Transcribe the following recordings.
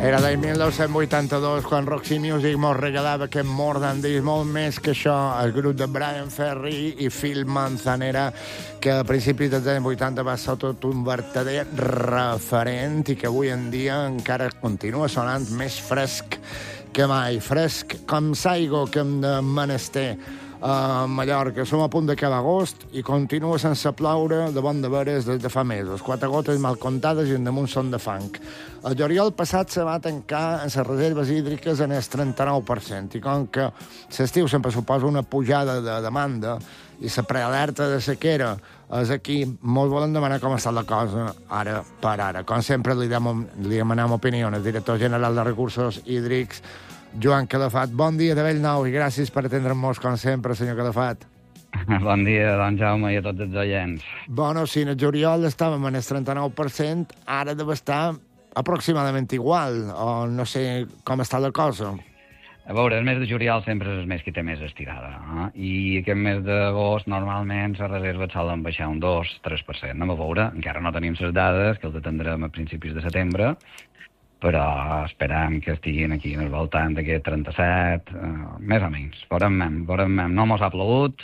Era del 1982, quan Roxy Music mos regalava aquest More Than This, molt més que això, el grup de Brian Ferry i Phil Manzanera, que a principis dels anys 80 va ser tot un verdader referent i que avui en dia encara continua sonant més fresc que mai. Fresc com Saigo, que hem de menester a Mallorca. Som a punt d'acabar agost i continua sense ploure de bon de veres des de fa mesos. 4 gotes mal comptades i en damunt són de fang. El juliol passat se va tancar en les reserves hídriques en el 39%, i com que l'estiu sempre suposa una pujada de demanda i la prealerta de sequera és aquí, molt volen demanar com està la cosa ara per ara. Com sempre li demanem opinió al director general de Recursos Hídrics, Joan Calafat. Bon dia de bell nou i gràcies per atendre'ns com sempre, senyor Calafat. Bon dia, don Jaume, i a tots els oients. Bueno, si en el juliol estàvem en el 39%, ara deve estar aproximadament igual, o no sé com està la cosa. A veure, el mes de juliol sempre és el mes que té més estirada, i aquest mes d'agost normalment les reserves solen baixar un 2-3%. Anem a veure, encara no tenim les dades, que els atendrem a principis de setembre, però esperem que estiguin aquí al voltant d'aquest 37, més o menys. Veurem, no mos ha plogut,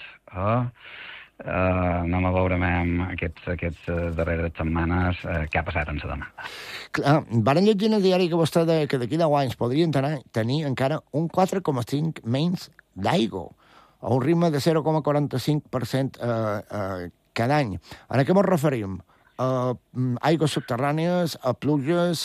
anem a veure aquests darreres setmanes què ha passat en la demanda. Clar, varen llegir en el diari que vostè deia que d'aquí 10 anys podrien tenir encara un 4,5 menys d'aigua, a un ritme de 0,45% cada any. A què ens referim? Aigües subterrànies, a pluges,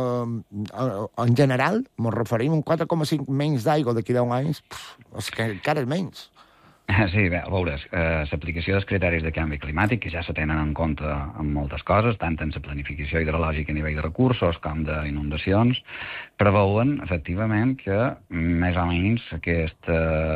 en general, ens referim a un 4,5 menys d'aigua d'aquí 10 anys, és que encara és menys. Sí, bé, a veure, l'aplicació dels criteris de canvi climàtic, que ja se tenen en compte en moltes coses, tant en la planificació hidrològica a nivell de recursos com d'inundacions, preveuen, efectivament, que més o menys aquest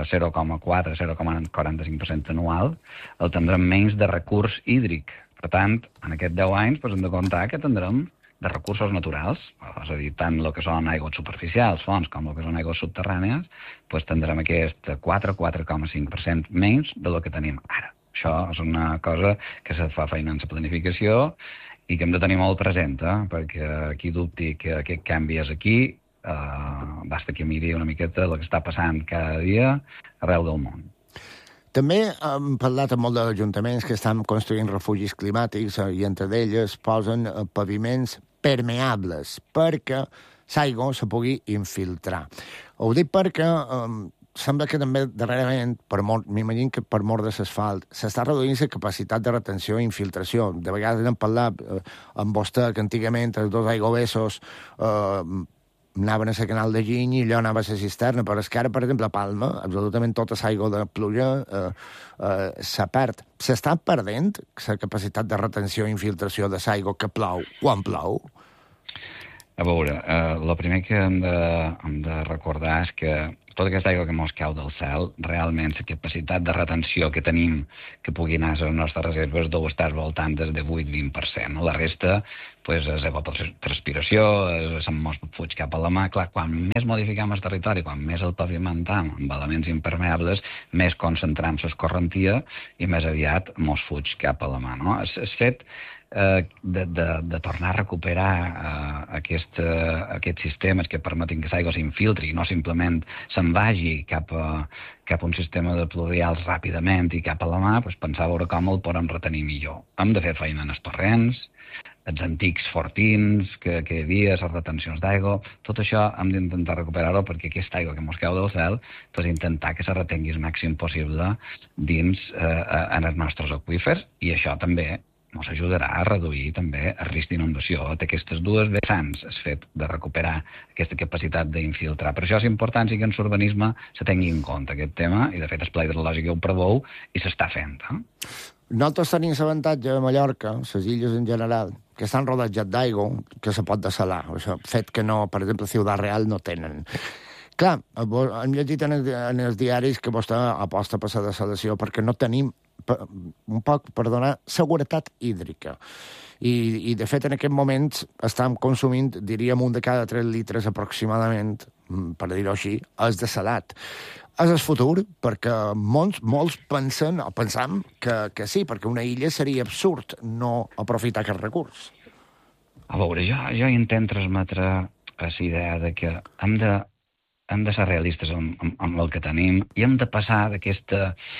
0,4-0,45% anual el tindrem menys de recurs hídric. Per tant, en aquests 10 anys hem de comptar que tindrem de recursos naturals, és a dir, tant el que són aigües superficials, fonts, com el que són aigües subterrànies, tindrem aquest 4,5% menys de lo que tenim ara. Això és una cosa que se fa feina en la planificació i que hem de tenir molt present, perquè qui dubti que aquest canvi és aquí, basta que miri una miqueta el que està passant cada dia arreu del món. També hem parlat amb molts d'ajuntaments que estan construint refugis climàtics i entre d'elles posen paviments permeables perquè l'aigua se pugui infiltrar. Ho dic perquè sembla que també darrerament, m'imagino que per mort de l'asfalt, s'està reduint la capacitat de retenció i infiltració. De vegades hem parlat amb vostè que antigament els dos aigüessos anaven a la canal de Giny i allò anava a la cisterna, però és que ara, per exemple, a Palma, absolutament tota l'aigua de pluja se perd. S'està perdent la capacitat de retenció i infiltració de l'aigua que plou quan plou? A veure, el primer que hem de recordar és que tota aquesta aigua que mos cau del cel, realment la capacitat de retenció que tenim que pugui anar a les nostres reserves deu estar al voltant del 8-20%. La resta és evapotranspiració, se'n mos fuig cap a la mà. Clar, quan més modificam el territori, quan més el pavimentam amb elements impermeables, més concentrant l'escorrentia i més aviat mos fuig cap a la mà. El fet de tornar a recuperar aquests sistemes que permetin que l'aigua s'infiltri i no simplement se'n vagi cap a un sistema de pluvials ràpidament i cap a la mà, pensar a veure com el podem retenir millor. Hem de fer feina en els torrents, els antics fortins que hi havia, les retencions d'aigua, tot això hem d'intentar recuperar-ho perquè aquesta aigua que mos cau del cel, intentar que se retengui el màxim possible dins en els nostres aqüífers, i això també ens ajudarà a reduir també el risc d'inundació. Té aquestes dues vessants, el fet de recuperar aquesta capacitat d'infiltrar. Per això és important que en l'urbanisme se tingui en compte aquest tema, i de fet el pla hidrològic ho preveu i s'està fent. Nosaltres tenim l'avantatge a Mallorca, les illes en general, que estan rodejats d'aigua, que se pot dessalar. Això, fet que no, per exemple, Ciutat Real no tenen. Clar, hem llegit en els diaris que vostè aposta per la dessalació perquè no tenim un poc, per donar seguretat hídrica. I de fet, en aquest moment estem consumint, diríem, 1 de cada 3 litres aproximadament, per dir-ho així, és dessalat. És el futur, perquè molts pensem que sí, perquè una illa seria absurd no aprofitar aquest recurs. A veure, jo intento transmetre la idea de que hem de ser realistes amb el que tenim i hem de passar d'aquest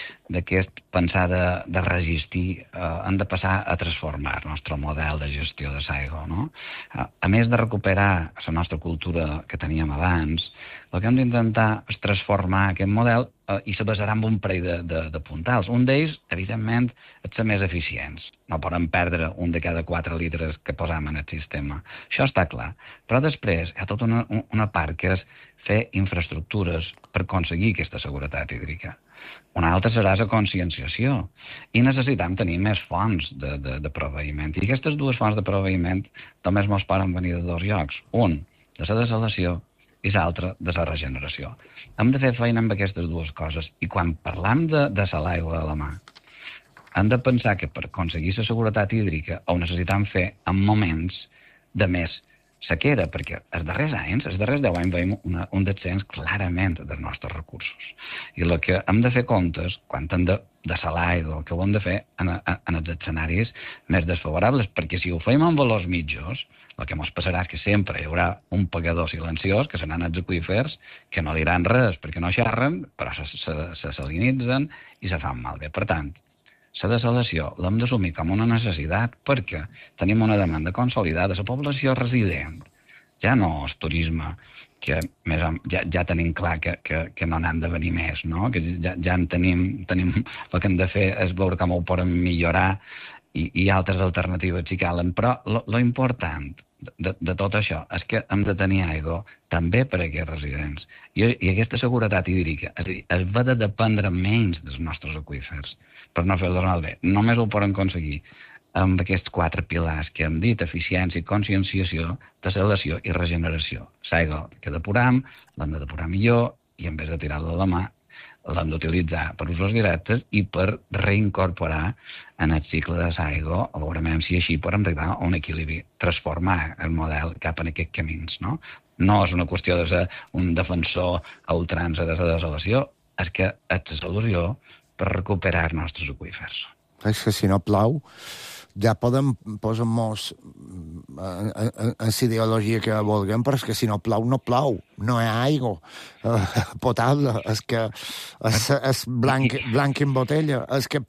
pensar de resistir, hem de passar a transformar el nostre model de gestió de l'aigua, no? A més de recuperar la nostra cultura que teníem abans, el que hem d'intentar és transformar aquest model i se basarà en un parell de puntals. Un d'ells, evidentment, és ser més eficients. No podem perdre un de cada 4 litres que posam en el sistema. Això està clar. Però després hi ha tota una part que és fer infraestructures per aconseguir aquesta seguretat hídrica. Una altra serà la conscienciació. I necessitem tenir més fonts de proveïment. I aquestes dues fonts de proveïment només ens poden venir de 2 llocs. Un, de la desalació, i l'altre, de la regeneració. Hem de fer feina amb aquestes dues coses. I quan parlam de l'aigua a la mà, hem de pensar que per aconseguir la seguretat hídrica ho necessitem fer en moments de més sequera, perquè els darrers 10 anys veiem un descens clarament dels nostres recursos. I el que hem de fer comptes, quan hem de salar aigua, que ho hem de fer en els escenaris més desfavorables, perquè si ho fem amb valors mitjos, el que ens passarà és que sempre hi haurà un pagador silenciós, que seran els aqüífers, que no diran res perquè no xerren, però se salinitzen i se fan malbé. Per tant, la desalació l'hem d'assumir com una necessitat perquè tenim una demanda consolidada. La població resident ja no és turisme, que ja tenim clar que no n'han de venir més, no? Que ja en tenim el que hem de fer és veure com ho podem millorar i altres alternatives si calen. Però lo important de tot això és que hem de tenir aigua també per a aquests residents. I aquesta seguretat hídrica, és a dir, es va de dependre menys dels nostres aqüífers per no fer-los malbé. Només ho poden aconseguir amb aquests 4 pilars que hem dit: eficiència, conscienciació, desalació i regeneració. L'aigua que depuram, l'hem de depurar millor i en vez de tirar-la a la mà, l'hem d'utilitzar per usos directes i per reincorporar en el cicle de l'aigua, a veure si així podem arribar a un equilibri, transformar el model cap en aquests camins, no? No és una qüestió de ser un defensor a ultrança de la desalació, és que és la solució per recuperar els nostres aqüífers. És que si no plou, ja podem posar-nos en la ideologia que vulguem, però és que si no plou, no plou. No hi ha aigua potable. És que és blanc en botella. És que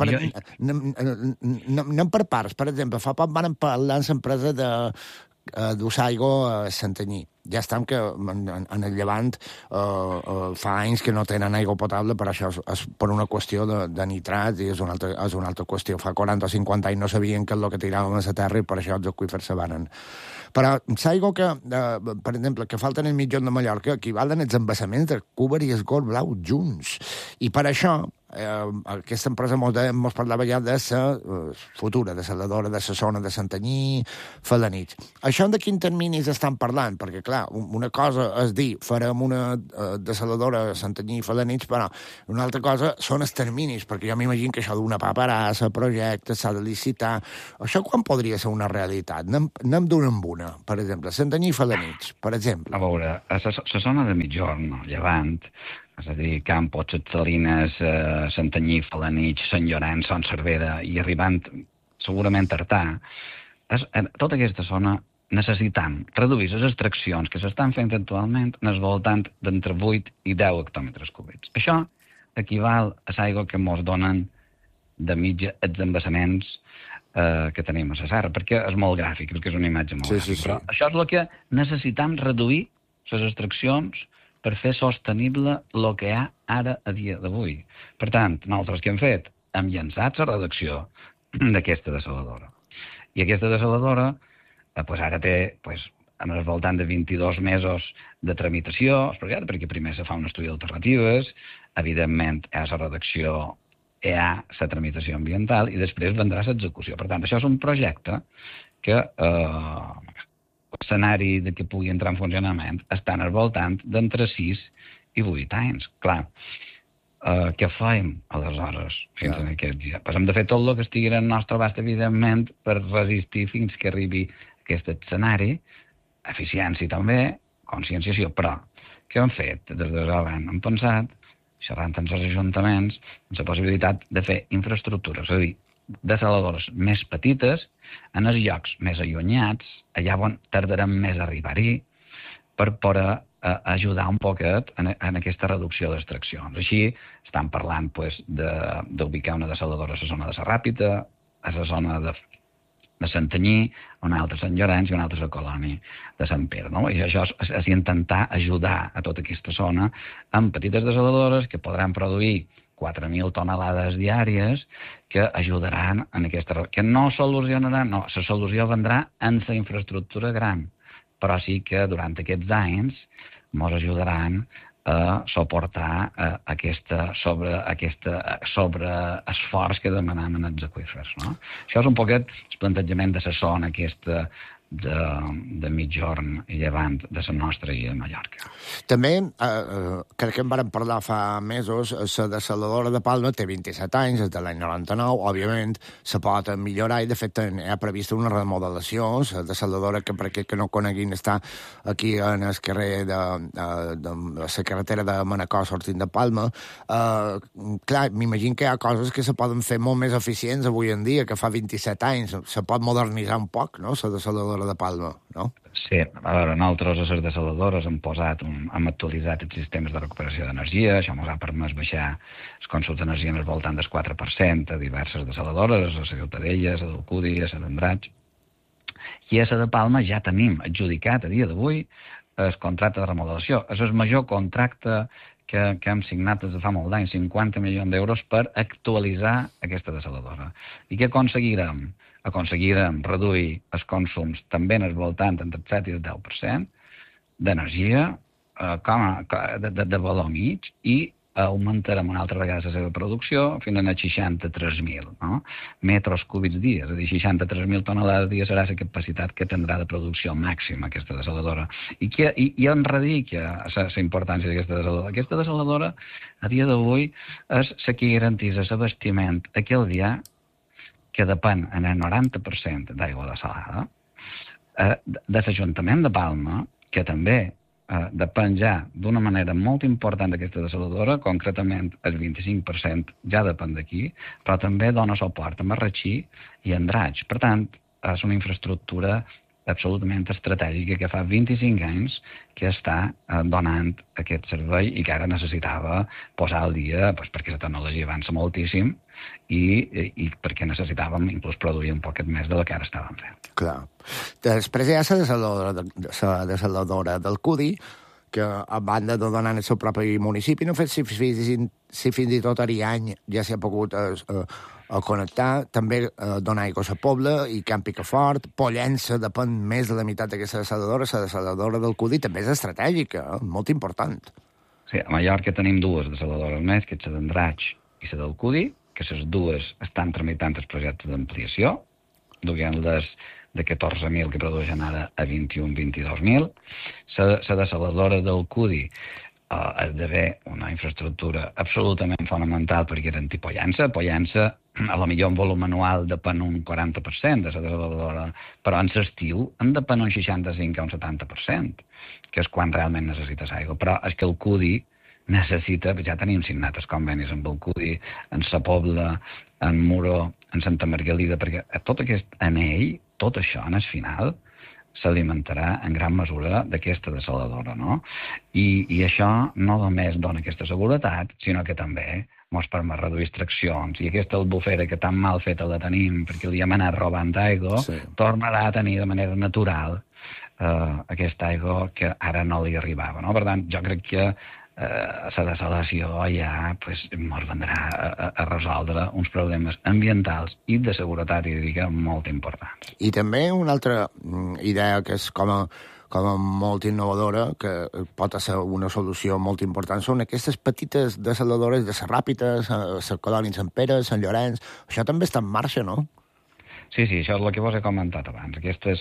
anem per parts. Per exemple, fa poc van parlar en l'empresa d'Usaigua a Santanyí. Ja estem que en el Llevant fa anys que no tenen aigua potable, però això és per una qüestió de nitrats i és una altra qüestió. Fa 40 o 50 anys no sabien què és el que tiràvem a la terra i per això els aqüífers se varen. Però l'aigua que, per exemple, que falten el mitjón de Mallorca equivalen els embassaments de Cúber i el Gol Blau junts. I per això aquesta empresa ens parlava ja de la futura desaladora de la zona de Santanyí, Felanitx. Això de quin terminis estan parlant? Perquè, clar, una cosa és dir farem una desaladora a Santanyí i Felanitx, però una altra cosa són els terminis, perquè jo m'imagino que això d'una paperassa, projecte, s'ha de licitar. Això quan podria ser una realitat? Anem d'una en una, per exemple, Santanyí i Felanitx, per exemple. A veure, a la zona de Migjorn, Llevant, és a dir, Campos, Ses Salines, Santanyí, Felanitx, Sant Llorenç, Son Cervera i arribant segurament a Artà, tota aquesta zona necessitam reduir les extraccions que s'estan fent actualment en el voltant d'entre 8 i 10 hectòmetres cúbics. Això equival a l'aigua que ens donen de mitja els embassaments que tenim a la serra, perquè és molt gràfic, és una imatge molt gràfica. Sí. Però això és el que necessitam reduir les extraccions per fer sostenible el que hi ha ara a dia d'avui. Per tant, nosaltres què hem fet? Hem llançat la redacció d'aquesta desaladora. I aquesta desaladora ara té en el voltant de 22 mesos de tramitació, perquè primer se fa un estudi d'alternatives, evidentment hi ha la redacció, hi ha la tramitació ambiental i després vendrà l'execució. Per tant, això és un projecte que l'escenari de que pugui entrar en funcionament està al voltant d'entre 6 i 8 anys. Clar, què fem aleshores fins a aquest dia? Hem de fer tot el que estigui al nostre abast, evidentment, per resistir fins que arribi aquest escenari, eficiència també, conscienciació, però què hem fet des de l'avant? Hem pensat, xerrant amb els ajuntaments, en la possibilitat de fer infraestructures, és a dir, desaladores més petites, en els llocs més allunyats, allà on tardarem més a arribar-hi, per poder ajudar un poquet en aquesta reducció d'extraccions. Així estan parlant d'ubicar una dessaladora a la zona de la Ràpita, a la zona de Santanyí, una altra a Sant Llorenç i una altra a Colònia de Sant Pere. No? I això és intentar ajudar a tota aquesta zona amb petites dessaladores que podran produir 4.000 tonelades diàries que ajudaran en aquesta... que no solucionaran, no, la solució vendrà en la infraestructura gran, però sí que durant aquests anys ens ajudaran a suportar aquest sobreesforç que demanem en els aqüífers. No? Això és un poquet el plantejament de la zona aquesta de mitjorn i llevant de la nostra illa de Mallorca. També, crec que en vam parlar fa mesos, la dessaladora de Palma té 27 anys, és de l'any 99, òbviament se pot millorar i de fet hi ha prevista una remodelació. La dessaladora, que per aquells que no coneguin, està aquí en el carrer de la carretera de Manacor sortint de Palma. Clar, m'imagino que hi ha coses que se poden fer molt més eficients avui en dia, que fa 27 anys. Se pot modernitzar un poc, no?, la dessaladora de Palma, no? Sí, a veure, nosaltres a les dessaladores hem actualitzat els sistemes de recuperació d'energia, això ens ha permès baixar els consums d'energia al voltant del 4% a diverses dessaladores, a la Ciutadella, a l'Alcúdia, a l'Andratx. I a la de Palma ja tenim adjudicat a dia d'avui el contracte de remodelació. És el major contracte que hem signat des de fa molt d'anys, 50 milions d'euros per actualitzar aquesta dessaladora. I què aconseguirem? Aconseguirem reduir els consums també en el voltant entre el 7 i el 10% d'energia de valor mig i augmentarem una altra vegada la seva producció fins a 63.000 metres cúbics dia, és a dir, 63.000 tonelades dia serà la capacitat que tindrà de producció màxima aquesta dessaladora. I on radica la importància d'aquesta dessaladora? Aquesta dessaladora, a dia d'avui, és la que garanteix l'abastiment aquell dia que depèn en el 90% d'aigua dessalada, de l'Ajuntament de Palma, que també depèn ja d'una manera molt important d'aquesta dessaladora, concretament el 25% ja depèn d'aquí, però també dona suport a Marratxí i Andratx. Per tant, és una infraestructura absolutament estratègica que fa 25 anys que està donant aquest servei i que ara necessitava posar al dia perquè la tecnologia avança moltíssim i perquè necessitàvem inclús produir un poquet més del que ara estàvem fent. Clar. Després hi ha la dessaladora del Cudi, que a banda de donar el seu propi municipi, no fet si fins i tot Ariany ja s'hi ha pogut a connectar, també donar aigua a Pobla i Camp Picafort. Pollença depèn més de la meitat d'aquesta dessaladora. La dessaladora del Cudi també és estratègica, molt important. Sí, a Mallorca tenim dues dessaladores més, que és la d'Andratx i la del Cudi, que les dues estan tramitant els projectes d'ampliació, duent-les de 14.000 que produeixen ara a 21-22.000. La dessaladora del Cudi esdevé una infraestructura absolutament fonamental perquè era antipollença. Pollença, a lo millor en volum anual depèn un 40% de la dessaladora, però en l'estiu en depèn un 65 o un 70%, que és quan realment necessites aigua. Però és que el Cudi necessita, ja tenim signat els convenis amb el Cudi, en Sa Pobla, en Muro, en Santa Margalida, perquè tot aquest anell, tot això en el final s'alimentarà en gran mesura d'aquesta dessaladora, no? I això no només dona aquesta seguretat, sinó que també ens permet reduir extraccions. I aquesta albufera que tan mal feta la tenim perquè li hem anat robant aigua, tornarà a tenir de manera natural aquesta aigua que ara no li arribava, no? Per tant, jo crec que la dessalació ja ens vendrà a resoldre uns problemes ambientals i de seguretat hídrica molt importants. I també una altra idea que és com a molt innovadora, que pot ser una solució molt important, són aquestes petites dessaladores de les Ràpides, les Colònies Sant Pere, Sant Llorenç. Això també està en marxa, no? Sí, això és el que vos he comentat abans. Aquestes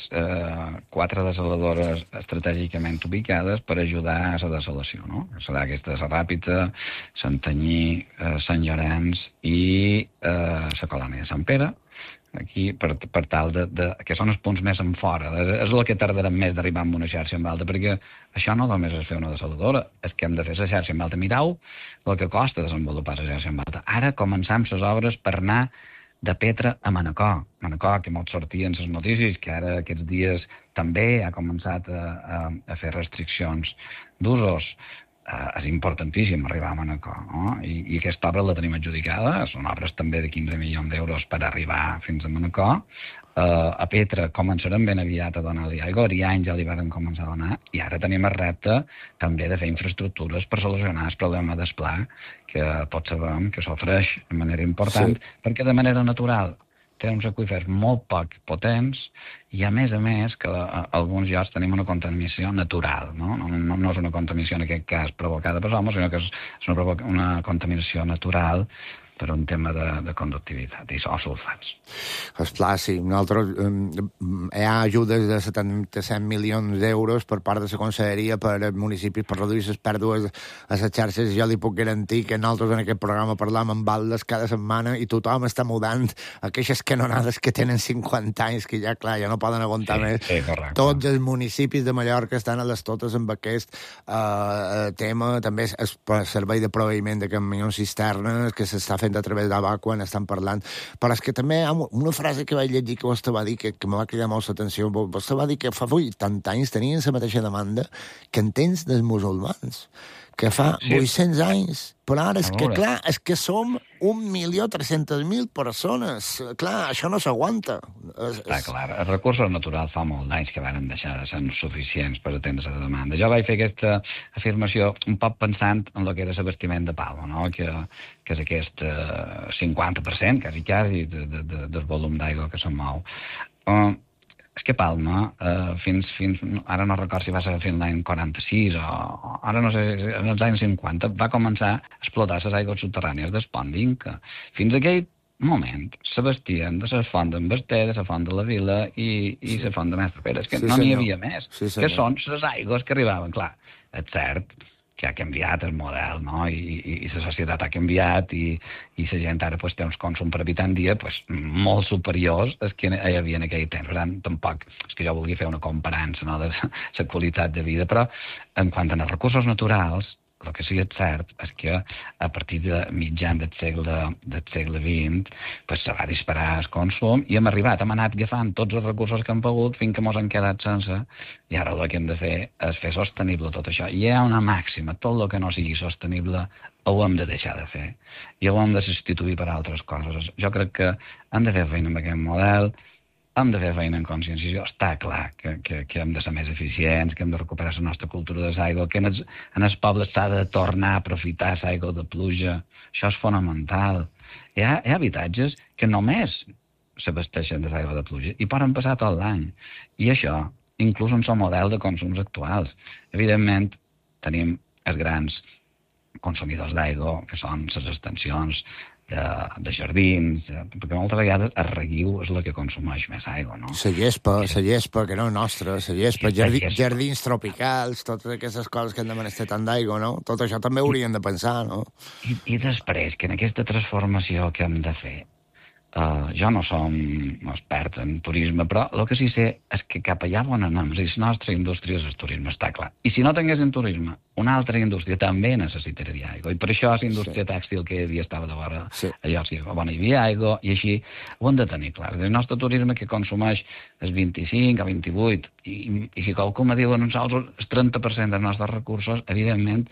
4 dessaladores estratègicament ubicades per ajudar a la dessalació, no? Serà aquesta de la Ràpita, Santanyí, Sant Llorenç i la Colònia de Sant Pere, aquí per tal que són els punts més en fora. És el que tardarem més d'arribar amb una xarxa en alta, perquè això no només és fer una dessaladora, és que hem de fer la xarxa en alta. Mireu el que costa desenvolupar la xarxa en alta. Ara començam les obres per anar de Petra a Manacor. Manacor, que molt sortien les notícies, que ara aquests dies també ha començat a fer restriccions d'usos. És importantíssim arribar a Manacor, no? I aquesta obra la tenim adjudicada, són obres també de 15 milions d'euros per arribar fins a Manacor. A Petra començarem ben aviat a donar-li aigua, Ariany ja li van començar a donar, i ara tenim el repte també de fer infraestructures per solucionar el problema d'esplà, que tots sabem que s'ofereix de manera important, perquè de manera natural té uns aqüífers molt poc potents i, a més, que a alguns llocs tenim una contaminació natural, no? No és una contaminació, en aquest cas, provocada per l'home, sinó que és una contaminació natural per un tema de conductivitat o sulfats. Esclar, sí. Nosaltres hi ha ajudes de 77 milions d'euros per part de la Conselleria per als municipis per reduir les pèrdues a les xarxes. Jo li puc garantir que nosaltres en aquest programa parlam amb baldes cada setmana i tothom està mudant aquelles canonades que tenen 50 anys, que ja, clar, ja no poden aguantar més. Sí, correcte. Tots els municipis de Mallorca estan a les totes amb aquest tema. També el servei de proveïment de camions cisternes que s'està fent a través d'ABA quan estan parlant. Però és que també hi ha una frase que vaig llegir que vostè va dir que me va cridar molt l'atenció. Vostè va dir que fa 80 anys tenien la mateixa demanda que en temps dels musulmans, que fa 800 anys. Però ara és que, clar, és que som 1.300.000 persones. Clar, això no s'aguanta. Està clar. Els recursos naturals fa molt d'anys que van deixar de ser suficients per atendre la demanda. Jo vaig fer aquesta afirmació un poc pensant en el que era l'abastiment de Palma, no? Que és aquest 50%, quasi, del volum d'aigua que se'n mou. És que Palma, fins ara no recordo si va ser fins l'any 46 o ara no sé, en els anys 50, va començar a explotar les aigües subterrànies del Pont d'Inca. Fins aquell moment s'abastien de la font d'en Basté, de la font de la Vila i la font de Mestre Pere. És que no n'hi havia més. Que són les aigües que arribaven. Clar, és cert que ha canviat el model, no? I la societat ha canviat i la gent ara té uns consums per habitant dia molt superiors als que hi havia en aquell temps. Per tant, tampoc és que jo vulgui fer una comparança, no, de la qualitat de vida, però en quant als recursos naturals, el que sí que és cert és que a partir de mitjan del segle XX se va disparar el consum i hem anat agafant tots els recursos que hem pogut fins que ens han quedat sense, i ara el que hem de fer és fer sostenible tot això. I hi ha una màxima: tot el que no sigui sostenible ho hem de deixar de fer i ho hem de substituir per altres coses. Jo crec que hem de fer feina amb aquest model, hem de fer feina en conscienciació. Està clar que hem de ser més eficients, que hem de recuperar la nostra cultura de l'aigua, que en els pobles s'ha de tornar a aprofitar l'aigua de pluja. Això és fonamental. Hi ha habitatges que només s'abasteixen de l'aigua de pluja i poden passar tot l'any. I això, inclús en el model de consums actuals. Evidentment, tenim els grans consumidors d'aigua, que són les extensions de jardins, perquè moltes vegades el reguiu és el que consumeix més aigua, no? La gespa, que no és nostra, la gespa, jardins tropicals, totes aquestes coses que han de menester tant d'aigua, no? Tot això també hauríem de pensar, no? I després, que en aquesta transformació que hem de fer, jo no som expert en turisme, però el que sí sé és que cap allà on anem, la nostra indústria és el turisme, està clar. I si no tinguéssim turisme, una altra indústria també necessitaria aigua, i per això la indústria tèxtil que hi havia estava de vora, allò sí, on hi havia aigua, i així ho hem de tenir clar. El nostre turisme que consumeix el 25 o 28, i si qualcú me diu a nosaltres el 30% dels nostres recursos, evidentment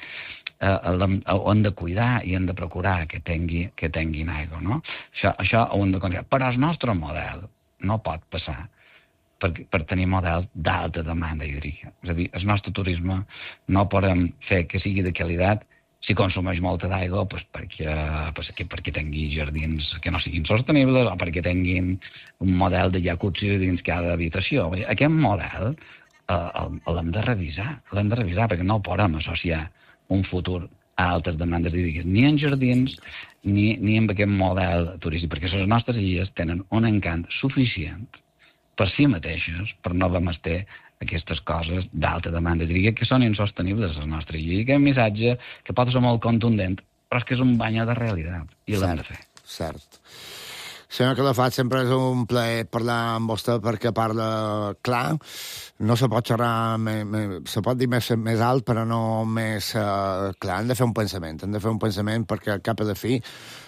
ho hem de cuidar i hem de procurar que tinguin aigua, no? Això ho hem de considerar. Però el nostre model no pot passar per tenir models d'alta demanda hídrica. És a dir, el nostre turisme no podem fer que sigui de qualitat si consumeix molta d'aigua perquè tingui jardins que no siguin sostenibles o perquè tinguin un model de jacuzzi dins cada habitació. Aquest model l'hem de revisar, perquè no podem associar un futur a altes demandes hídriques, ni en jardins ni en aquest model turístic, perquè les nostres illes tenen un encant suficient per si mateixes, per no menester aquestes coses d'alta demanda hídrica que són insostenibles a les nostres illes. I aquest missatge, que pot ser molt contundent, però és que és un bany de realitat, i l'hem de fer. Cert. Senyor Calafat, sempre és un plaer parlar amb vostè perquè parla clar. No se pot xerrar, se pot dir més alt, però no més clar. Hem de fer un pensament perquè al cap i a la fi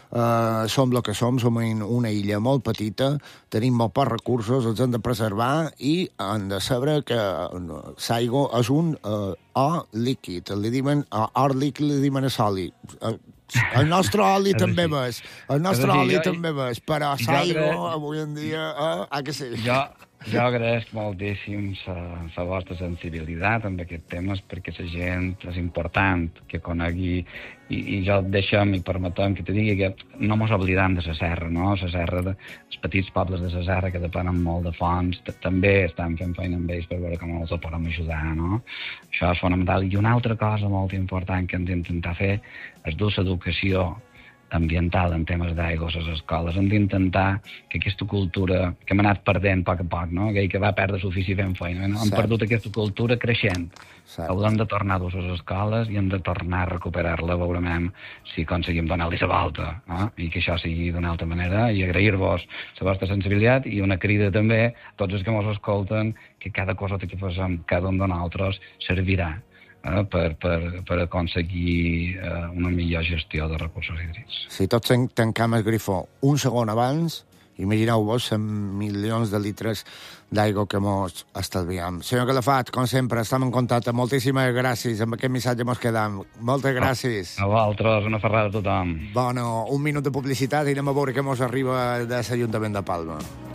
som el que som una illa molt petita, tenim molt pocs recursos, els hem de preservar i hem de saber que l'aigua és un or líquid. Li diuen or líquid, li diuen a soli. El nostre oli també ves. El nostre oli també ves, però l'aigua avui en dia que sí. Jo agraeixo moltíssim la vostra sensibilitat amb aquests temes, perquè la gent és important que conegui, i jo deixem i permetem que te digui que no mos oblidem de la serra, no? La serra, els petits pobles de la serra que depenen molt de fonts, també estan fent feina amb ells per veure com els podem ajudar, no? Això és fonamental. I una altra cosa molt important que hem d'intentar fer és dur l'educació ambiental en temes d'aigua a les escoles. Hem d'intentar que aquesta cultura que hem anat perdent a poc, no? Aquell que va perdre l'ofici fent feina. Hem perdut aquesta cultura creixent. Haurem de tornar a les escoles i hem de tornar a recuperar-la. Veurem si aconseguim donar-li la volta, i que això sigui d'una altra manera, i agrair-vos la vostra sensibilitat i una crida també a tots els que ens escolten que cada cosa que fem cada un de nosaltres servirà per aconseguir una millor gestió de recursos hídrics. Si tots tancam el grifó un segon abans, imagineu-vos milions de litres d'aigua que mos estalviem. Senyor Calafat, com sempre, estem en contacte. Moltíssimes gràcies. Amb aquest missatge mos quedam. Moltes gràcies. A vosaltres, una ferrada a tothom. Bueno, un minut de publicitat i anem a veure què mos arriba de l'Ajuntament de Palma.